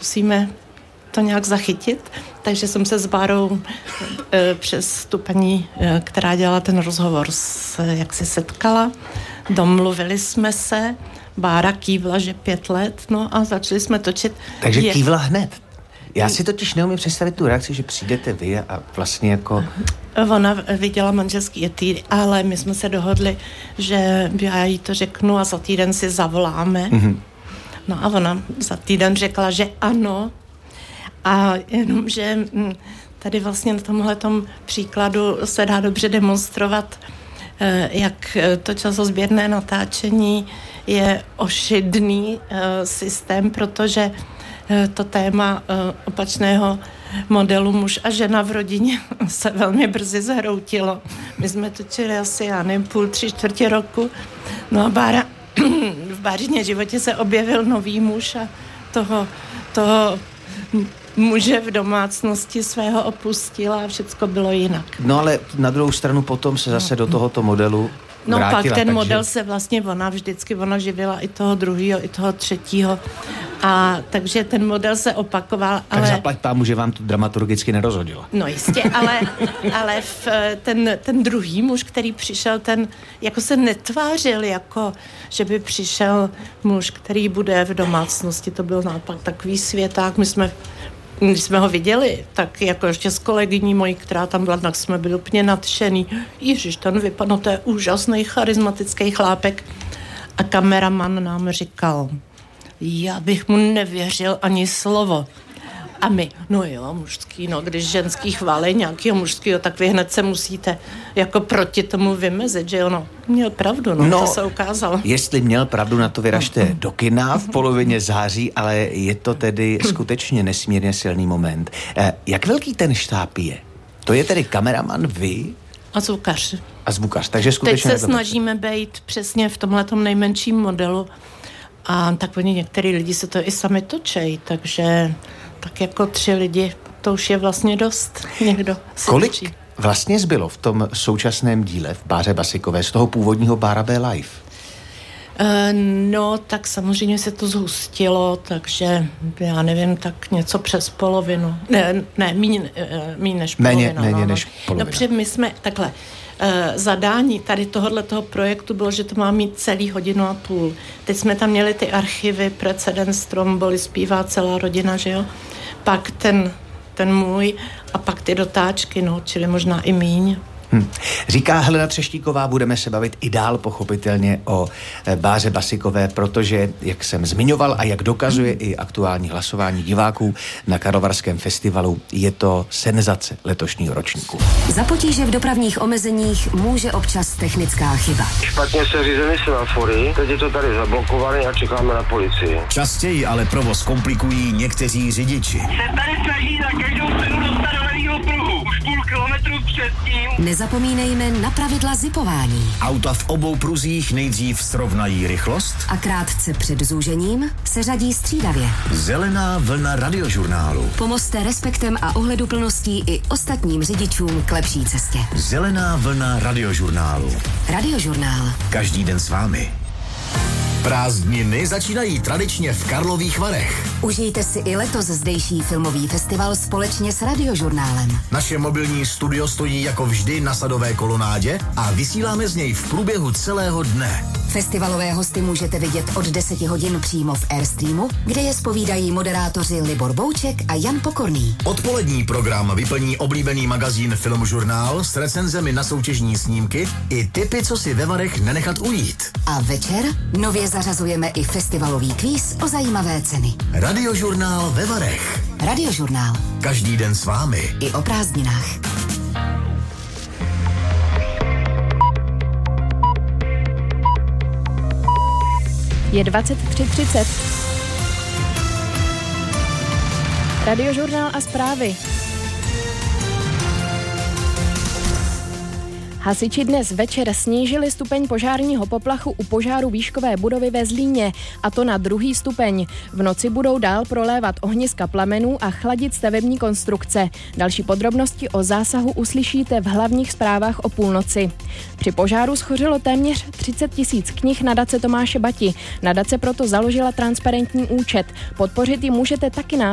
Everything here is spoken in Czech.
zkusíme to nějak zachytit. Takže jsem se s Bárou přes tu paní, která dělala ten rozhovor, jak se setkala. Domluvili jsme se, Bára kývla, že 5 let, no a začali jsme točit. Takže kývla hned. Já si totiž neumím představit tu reakci, že přijdete vy a vlastně jako... Ona viděla manželský etýr, ale my jsme se dohodli, že já jí to řeknu a za týden si zavoláme. Mm-hmm. No a ona za týden řekla, že ano. A jenom, že tady vlastně na tomhletom příkladu se dá dobře demonstrovat, jak to časozběrné natáčení je ošidný systém, protože to téma opačného modelu muž a žena v rodině se velmi brzy zhroutilo. My jsme točili asi, já nevím, 3/4 roku. No a v Bářině životě se objevil nový muž a toho muže v domácnosti svého opustila a všecko bylo jinak. No ale na druhou stranu potom se zase do tohoto modelu vrátila. Pak ten model se vlastně ona živila i toho druhého, i toho třetího. A takže ten model se opakoval, ale... Tak zaplať pámu, že vám to dramaturgicky nerozhodilo. No jistě, ale ten druhý muž, který přišel, ten jako se netvářil, jako že by přišel muž, který bude v domácnosti. To byl naopak takový světák. Když jsme ho viděli, tak jako ještě s kolegyní mojí, která tam byla, tak jsme byli úplně nadšený. Ježiš, ten vypadal, to je úžasný, charismatický chlápek. A kameraman nám říkal, já bych mu nevěřil ani slovo. A my, no jo, mužský, no, když ženský chválí nějakého mužského, tak vy hned se musíte jako proti tomu vymezit, že ono měl pravdu, no, to se ukázalo. Jestli měl pravdu, na to vyražte do kina v polovině září, ale je to tedy skutečně nesmírně silný moment. Jak velký ten štáb je? To je tedy kameraman, vy? A zvukař. A zvukař, takže skutečně... Teď se snažíme být přesně v tomhletom nejmenším modelu a tak oni některý lidi se to i sami točejí, takže tak jako 3 lidi, to už je vlastně dost. Někdo si Kolik točí. vlastně zbylo v tom současném díle v Báře Basikové z toho původního Bára B Live? No, tak samozřejmě se to zhustilo, takže já nevím, tak něco přes polovinu. Ne, míň než polovina. Méně než polovina. No, protože my jsme takhle, zadání tady tohoto projektu bylo, že to má mít celý 1,5 hodiny. Teď jsme tam měli ty archivy, precedens, Stromboli, zpívá celá rodina, že jo? Pak ten můj a pak ty dotáčky, no, čili možná i míň. Říká Helena Třeštíková, budeme se bavit i dál pochopitelně o Báře Basikové, protože, jak jsem zmiňoval a jak dokazuje i aktuální hlasování diváků na Karlovarském festivalu, je to senzace letošního ročníku. Za potíže v dopravních omezeních může občas technická chyba. Špatně se řízený semafory, teď je to tady zablokované a čekáme na policii. Častěji ale provoz komplikují někteří řidiči. Se tady snaží na každou cenu dostat do levýho pruhu. Už půl kilometru předtím. Nezapomínejme na pravidla zipování. Auta v obou pruzích nejdřív srovnají rychlost A krátce před zúžením se řadí střídavě. Zelená vlna radiožurnálu. Pomozte respektem a ohleduplností i ostatním řidičům k lepší cestě. Zelená vlna radiožurnálu. Radiožurnál. Každý den s vámi. Prázdniny začínají tradičně v Karlových Varech. Užijte si i letos zdejší filmový festival společně s Radiožurnálem. Naše mobilní studio stojí jako vždy na Sadové kolonádě a vysíláme z něj v průběhu celého dne. Festivalové hosty můžete vidět od 10 hodin přímo v Airstreamu, kde je zpovídají moderátoři Libor Bouček a Jan Pokorný. Odpolední program vyplní oblíbený magazín Filmžurnál s recenzemi na soutěžní snímky i tipy, co si ve Varech nenechat ujít. A večer nově zařazujeme i festivalový kvíz o zajímavé ceny. Radiožurnál ve Varech. Radiožurnál. Každý den s vámi. I o prázdninách. Je 23:30. Radiožurnál a zprávy. Hasiči dnes večer snížili stupeň požárního poplachu u požáru výškové budovy ve Zlíně, a to na 2. stupeň. V noci budou dál prolévat ohniska plamenů a chladit stavební konstrukce. Další podrobnosti o zásahu uslyšíte v hlavních zprávách o půlnoci. Při požáru schořilo téměř 30 000 knih nadace Tomáše Bati. Nadace proto založila transparentní účet. Podpořit ji můžete taky